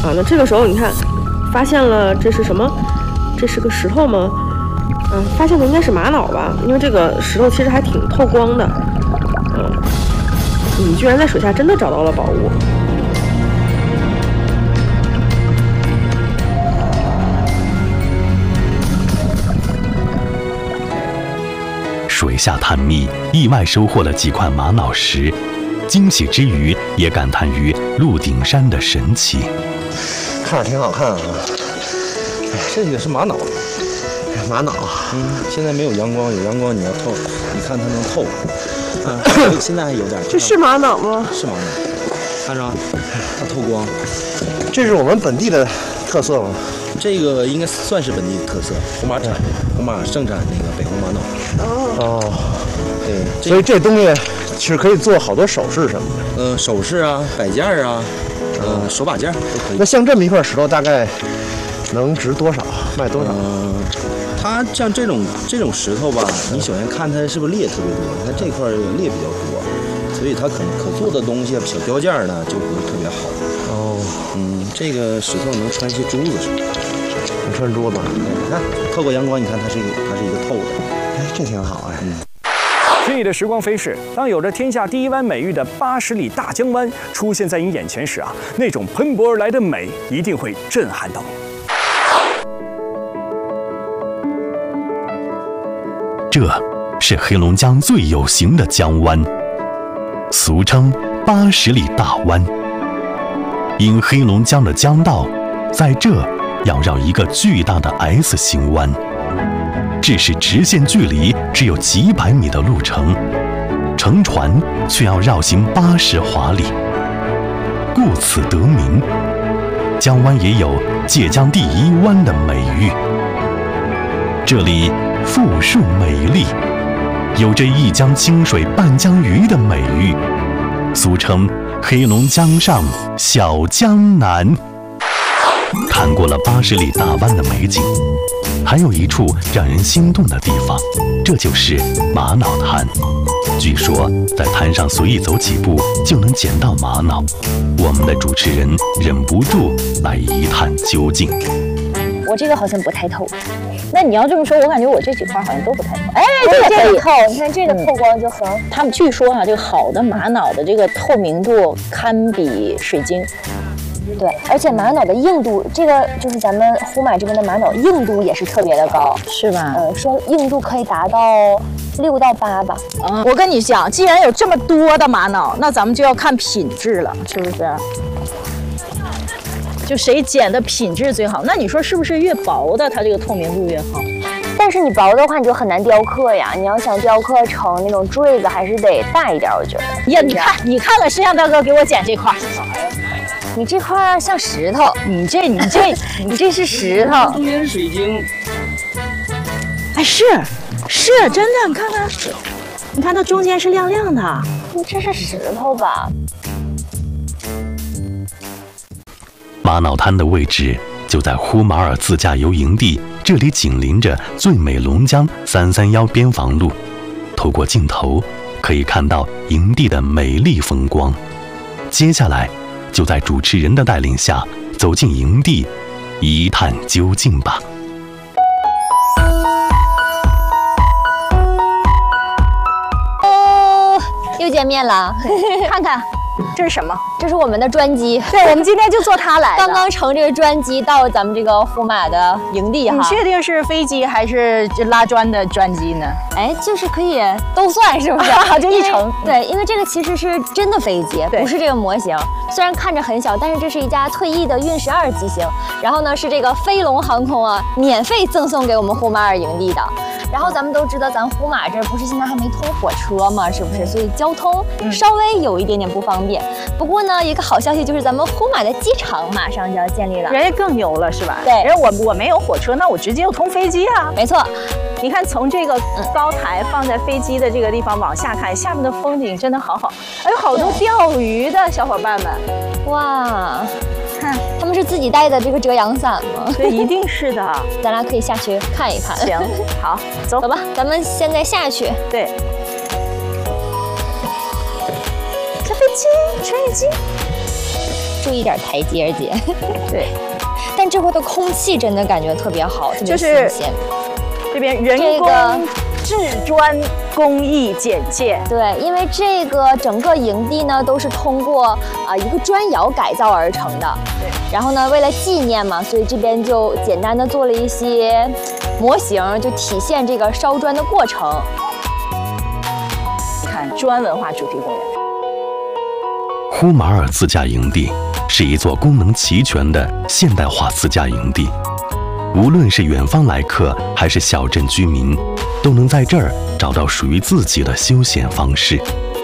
啊。那这个时候你看，发现了这是什么？这是个石头吗？发现的应该是玛瑙吧，因为这个石头其实还挺透光的。你居然在水下真的找到了宝物。 水下探秘，意外收获了几块玛瑙石，惊喜之余也感叹于鹿顶山的神奇。 看着挺好看啊。 这个是玛瑙。 玛瑙， 现在没有阳光，有阳光你要透，你看它能透。现在还有点。 这是玛瑙吗？ 是玛瑙，看着它透光。 这是我们本地的特色吗？ 这个应该算是本地的特色，红马产，红马盛产那个北红玛瑙。 哦， 对， 所以这东西是可以做好多首饰什么的。首饰啊，摆件啊，手把件都可以。 那像这么一块石头，大概能值多少？卖多少？ 它像这种石头吧，你首先看它是不是裂特别多，它这块裂比较多，所以它可做的东西小雕件呢就不是特别好。 哦， 这个石头能穿一些珠子什么的， 能穿珠子。 你看透过阳光，你看它是一个透的， 哎，这挺好哎。 春雨的时光飞逝，当有着天下第一湾美誉的80里大江湾出现在你眼前时啊，那种喷薄而来的美一定会震撼到你。 这是黑龙江最有形的江湾，俗称80里大湾。因黑龙江的江道在这要绕一个巨大的 S 型湾，致使直线距离只有几百米的路程，乘船却要绕行80华里，故此得名。江湾也有界江第一湾的美誉。这里富庶美丽，有着一江清水半江鱼的美誉，俗称黑龙江上小江南。看过了80里大湾的美景，还有一处让人心动的地方，这就是玛瑙滩。据说在滩上随意走几步就能捡到玛瑙，我们的主持人忍不住来一探究竟。 我这个好像不太透，那你要这么说，我感觉我这几块好像都不太透。哎， 这个透，你看这个透光就很。 他们据说这个好的玛瑙的这个透明度堪比水晶。 对，而且玛瑙的硬度，这个就是咱们呼玛这边的玛瑙硬度也是特别的高， 是吧？ 说硬度可以达到6到8吧。 我跟你讲，既然有这么多的玛瑙，那咱们就要看品质了，是不是？就谁捡的品质最好？那你说是不是越薄的它这个透明度越好？ 但是你薄的话，你就很难雕刻呀。你要想雕刻成那种坠子，还是得大一点，我觉得。 呀，你看看摄像大哥给我捡这块。 你这块像石头， 你这是石头。 中间是水晶。 哎，是真的，你看它中间是亮亮的。 这是石头吧？ 玛瑙滩的位置就在呼马尔自驾游营地，这里紧邻着最美龙江331边防路，透过镜头可以看到营地的美丽风光。接下来就在主持人的带领下走进营地，一探究竟吧。 哦，又见面了， 看看。这是什么？ 这是我们的专机。 对，我们今天就坐它来的。 刚刚乘这个专机到咱们这个呼马的营地哈。 你确定是飞机还是拉砖的专机呢？ 哎，就是可以都算，是不是？ 就一乘。 对，因为这个其实是真的飞机，不是这个模型。虽然看着很小，但是这是一架退役的运12机型。然后呢，是这个飞龙航空免费赠送给我们呼马尔营地的。然后咱们都知道，咱呼马这不是现在还没通火车嘛，是不是？所以交通稍微有一点点不方便。不过呢，一个好消息就是咱们呼马的机场马上就要建立了， 人家更牛了，是吧？ 对， 人我没有火车，那我直接就通飞机啊。 没错， 你看从这个高台放在飞机的这个地方往下看，下面的风景真的好好，还有好多钓鱼的小伙伴们， 哇！看，他们是自己带的这个遮阳伞吗？ 对，一定是的。 咱俩可以下去看一看。 行，好，走吧，咱们现在下去。 对。小飞机，穿越机。 注意点台阶。 对， 但这块的空气真的感觉特别好，特别新鲜。 这边人工制砖工艺简介。 对，因为这个整个营地呢都是通过一个砖窑改造而成的。 对。 然后呢，为了纪念嘛，所以这边就简单的做了一些模型，就体现这个烧砖的过程。 看砖文化主题公园。 呼马尔自驾营地是一座功能齐全的现代化自驾营地。无论是远方来客还是小镇居民，都能在这儿找到属于自己的休闲方式。